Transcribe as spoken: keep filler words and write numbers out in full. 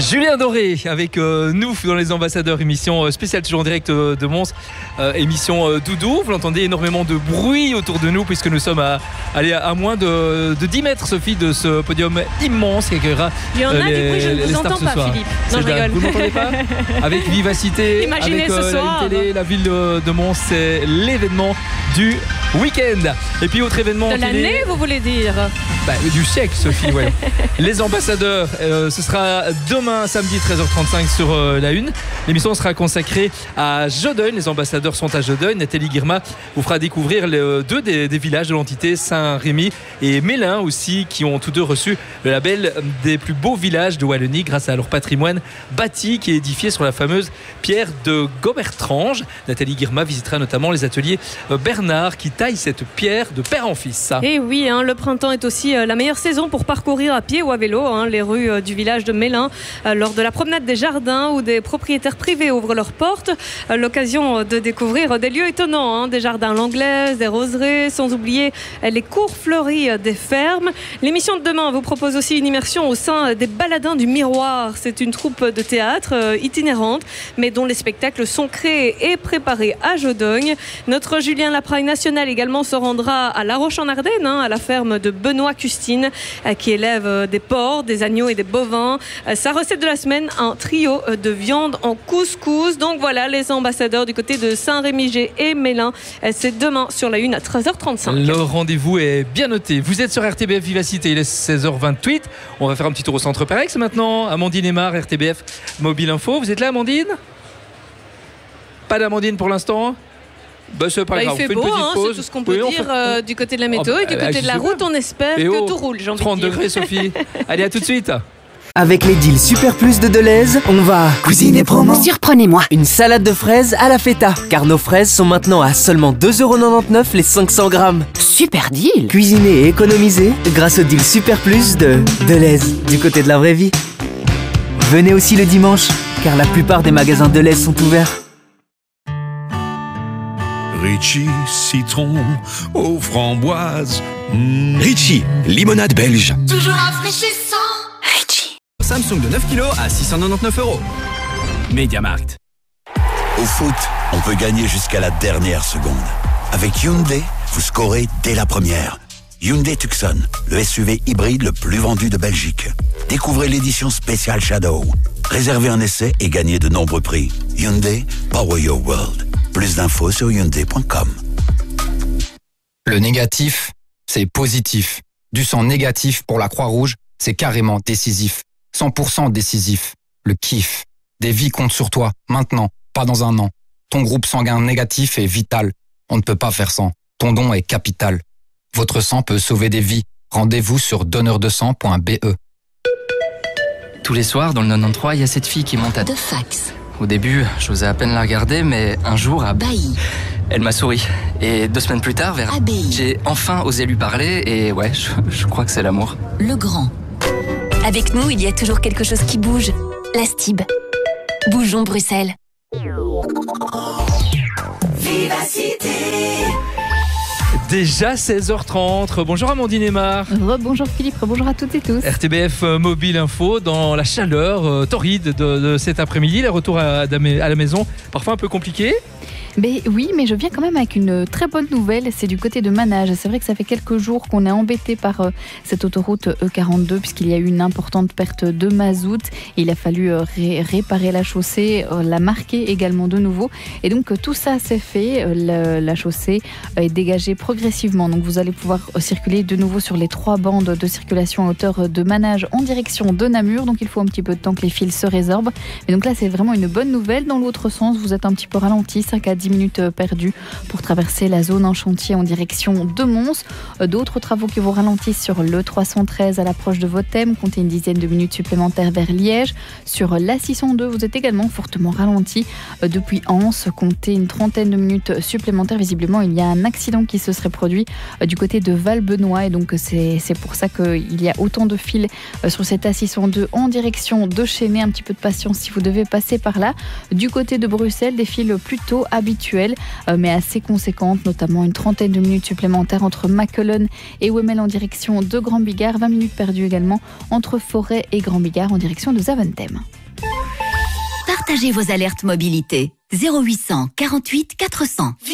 Julien Doré avec euh, nous dans les ambassadeurs, émission euh, spéciale toujours en direct euh, de Mons, euh, émission euh, doudou. Vous l'entendez, énormément de bruit autour de nous puisque nous sommes à, allez, à moins de, de dix mètres, Sophie, de ce podium immense qui accueillera Il y en a euh, les, du bruit, je ne vous entends pas, Philippe. Non, je rigole. Vous ne m'entendez pas? Avec vivacité, Imaginez avec ce euh, soir. la télé, la ville de, de Mons, c'est l'événement du week-end. Et puis autre événement De télé, l'année, vous voulez dire? bah, du siècle, Sophie, ouais. Les ambassadeurs, euh, ce sera demain samedi treize heures trente-cinq sur euh, la une. L'émission sera consacrée à Jodeuil. Les ambassadeurs sont à Jodeuil. Nathalie Guirma vous fera découvrir les, euh, deux des, des villages de l'entité, Saint-Rémy et Mélin aussi, qui ont tous deux reçu le label des plus beaux villages de Wallonie grâce à leur patrimoine bâti qui est édifié sur la fameuse pierre de Gobertrange. Nathalie Guirma visitera notamment les ateliers euh, Bernard qui taille cette pierre de père en fils. Et oui, hein, le printemps est aussi euh, la meilleure saison pour parcourir à pied ou à vélo hein, les rues euh, du village de Mélin euh, lors de la promenade des jardins où des propriétaires privés ouvrent leurs portes. Euh, l'occasion de découvrir des lieux étonnants, hein, des jardins à l'anglaise, des roseraies, sans oublier euh, les cours fleuris euh, des fermes. L'émission de demain vous propose aussi une immersion au sein des Baladins du Miroir. C'est une troupe de théâtre euh, itinérante, mais dont les spectacles sont créés et préparés à Jodeuil. Notre Julien Lapraille national également se rendra à La Roche-en-Ardenne, hein, à la ferme de Benoît Custine, euh, qui élève euh, des porcs, des agneaux et des bovins. Euh, sa recette de la semaine, un trio euh, de viande en couscous. Donc voilà, les ambassadeurs du côté de Saint-Rémy-Gé et Mélin. Euh, c'est demain sur la une à treize heures trente-cinq. Le rendez-vous est bien noté. Vous êtes sur R T B F Vivacité, il est seize heures vingt-huit. On va faire un petit tour au centre Parex maintenant. Amandine Aymar, R T B F Mobile Info. Vous êtes là, Amandine? Pas d'Amandine pour l'instant? Bah, c'est pas bah, grave. il fait on fait beau, une petite hein, pause. c'est tout ce qu'on peut Oui, on dire fait... euh, du côté de la météo. Oh, et du bah, côté de la route, on espère et que oh, tout roule, j'ai envie trente de dire. degrés, Sophie. Allez, à tout de suite. Avec les deals Super Plus de Deleuze, on va cuisiner promo. Surprenez-moi. Une salade de fraises à la feta, car nos fraises sont maintenant à seulement deux euros quatre-vingt-dix-neuf les cinq cents grammes. Super deal. Cuisiner et économiser grâce au deal Super Plus de Deleuze, du côté de la vraie vie. Venez aussi le dimanche, car la plupart des magasins Deleuze sont ouverts. Ritchie, citron aux framboises. Mmh. Ritchie, limonade belge. Toujours rafraîchissant. Ritchie. Samsung de neuf kilos à six cent quatre-vingt-dix-neuf euros. Mediamarkt. Au foot, on peut gagner jusqu'à la dernière seconde. Avec Hyundai, vous scorez dès la première. Hyundai Tucson, le S U V hybride le plus vendu de Belgique. Découvrez l'édition spéciale Shadow. Réservez un essai et gagnez de nombreux prix. Hyundai, power your world. Plus d'infos sur hyundai point com. Le négatif, c'est positif. Du sang négatif pour la Croix-Rouge, c'est carrément décisif. cent pour cent décisif. Le kiff. Des vies comptent sur toi, maintenant, pas dans un an. Ton groupe sanguin négatif est vital. On ne peut pas faire sans. Ton don est capital. Votre sang peut sauver des vies. Rendez-vous sur donneur de sang point b e. Tous les soirs, dans le quatre-vingt-treize, il y a cette fille qui monte à... De fax. Au début, j'osais à peine la regarder, mais un jour, à... Bailly. elle m'a souri. Et deux semaines plus tard, vers... Abbaye. j'ai enfin osé lui parler, et ouais, je, je crois que c'est l'amour. Le Grand. Avec nous, il y a toujours quelque chose qui bouge. La Stib. Bougeons Bruxelles. Vivacité. Déjà seize heures trente. Bonjour Amandine Aymar. Bonjour Philippe, bonjour à toutes et tous. R T B F Mobile Info dans la chaleur euh, torride de, de cet après-midi. Le retour à, à la maison, parfois un peu compliqué. Mais oui, mais je viens quand même avec une très bonne nouvelle, c'est du côté de Manage. C'est vrai que ça fait quelques jours qu'on est embêté par euh, cette autoroute E quarante-deux puisqu'il y a eu une importante perte de mazout. Il a fallu euh, ré- réparer la chaussée, euh, la marquer également de nouveau. Et donc euh, tout ça s'est fait, euh, la, la chaussée euh, est dégagée progressivement. Donc vous allez pouvoir euh, circuler de nouveau sur les trois bandes de circulation à hauteur de Manage en direction de Namur. Donc il faut un petit peu de temps que les fils se résorbent. Et donc là c'est vraiment une bonne nouvelle. Dans l'autre sens, vous êtes un petit peu ralenti, cinq à dix minutes perdues pour traverser la zone en chantier en direction de Mons. D'autres travaux qui vous ralentissent sur le trois cent treize à l'approche de Vothem, comptez une dizaine de minutes supplémentaires vers Liège. Sur la six cent deux, vous êtes également fortement ralenti depuis Anse, comptez une trentaine de minutes supplémentaires. Visiblement, il y a un accident qui se serait produit du côté de Val-Benoît et donc c'est, c'est pour ça qu'il y a autant de fils sur cette A six cent deux en direction de Chênay. Un petit peu de patience si vous devez passer par là. Du côté de Bruxelles, des fils plutôt habituels habituelle, euh, mais assez conséquente, notamment une trentaine de minutes supplémentaires entre Macolon et Wemmel en direction de Grand Bigard, vingt minutes perdues également entre Forêt et Grand Bigard en direction de Zaventem. Partagez vos alertes mobilité. zéro huit cent quarante-huit quatre cents.